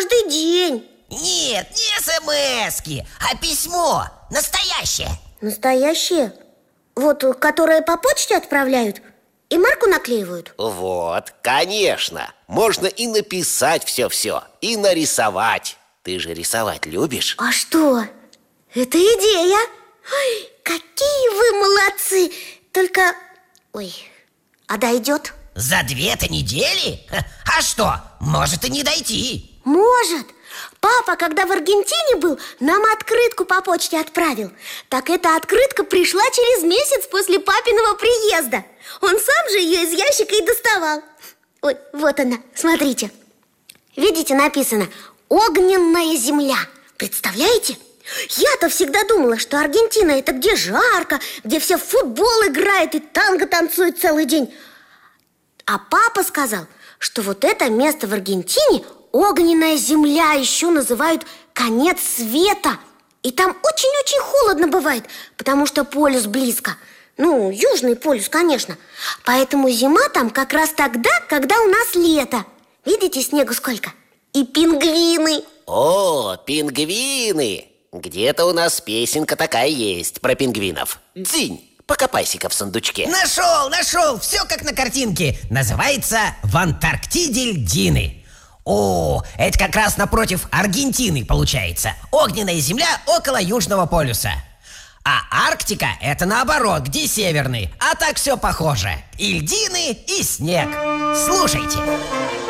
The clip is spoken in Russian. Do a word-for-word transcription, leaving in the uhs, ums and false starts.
каждый день. Нет, не смс-ки, а письмо. Настоящее. Настоящее? Вот, которое по почте отправляют и марку наклеивают? Вот, конечно. Можно и написать все-все, и нарисовать. Ты же рисовать любишь? А что? Это идея. Ой, какие вы молодцы. Только, ой, а дойдет? За две-то недели? А что, может и не дойти. Может. Папа, когда в Аргентине был, нам открытку по почте отправил. Так эта открытка пришла через месяц после папиного приезда. Он сам же ее из ящика и доставал. Ой, вот она, смотрите. Видите, написано «Огненная земля». Представляете? Я-то всегда думала, что Аргентина – это где жарко, где все в футбол играют и танго танцуют целый день. А папа сказал, что вот это место в Аргентине – огненная земля, еще называют конец света. И там очень-очень холодно бывает, потому что полюс близко. Ну, южный полюс, конечно. Поэтому зима там как раз тогда, когда у нас лето. Видите, снегу сколько? И пингвины. О, пингвины! Где-то у нас песенка такая есть про пингвинов. Дзинь, покопайся-ка в сундучке. Нашел, нашел, все как на картинке. Называется «В Антарктиде льдины». О, это как раз напротив Аргентины получается. Огненная земля около Южного полюса. А Арктика – это наоборот, где северный. А так все похоже. И льдины, и снег. Слушайте.